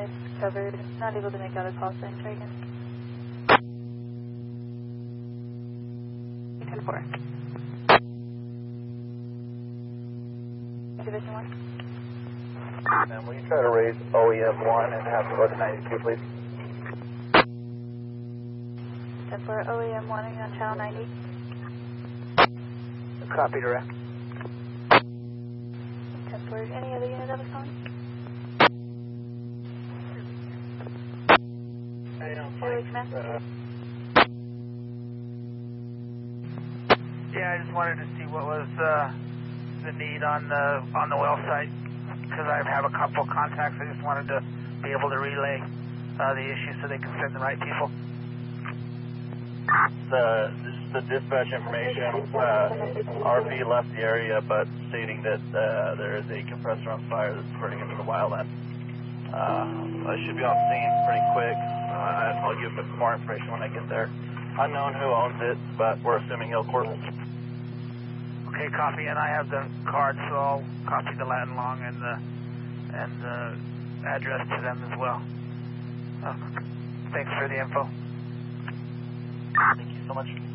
Alright, covered. Not able to make out a call sign. Try again. 10-4. Division 1. And will you try to raise OEM 1 and have it go to 92, please? 10-4, OEM 1 on channel 90. Copy direct. 10-4, any other unit that was calling? Fairly command. Yeah, I just wanted to see what was the need on the well site, because I have a couple of contacts. I just wanted to be able to relay the issue so they can send the right people. This is the dispatch information. RV left the area, but stating that there is a compressor on fire that's spreading into the wildland. I should be on scene pretty quick. I'll give a bit more information when I get there. Unknown who owns it, but we're assuming Hillcourt. Okay, copy, and I have the card, so I'll copy the Latin Long and the address to them as well. Thanks for the info. Thank you so much.